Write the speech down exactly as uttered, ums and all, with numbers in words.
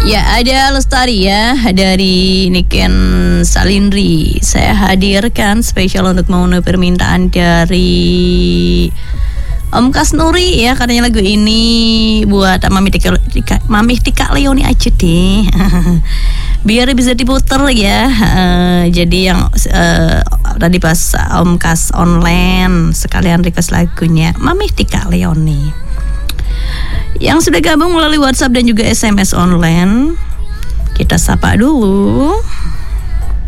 Ya, ada Lestari ya dari Niken Salindri. Saya hadirkan spesial untuk memenuhi permintaan dari Om Kasnuri ya, katanya lagu ini buat Mami Tika, Tika Mami Tika Leoni aja deh. Biar bisa diputer ya. Uh, jadi yang uh, tadi pas Om Kas online sekalian request lagunya Mami Tika Leoni. Yang sudah gabung melalui WhatsApp dan juga S M S online, kita sapa dulu.